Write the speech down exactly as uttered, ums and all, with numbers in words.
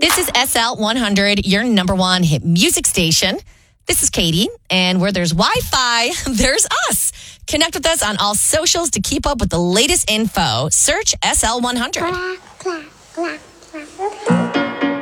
This is S L one hundred, your number one hit music station. This is Katie, and where there's Wi-Fi, there's us. Connect with us on all socials to keep up with the latest info. Search S L one hundred.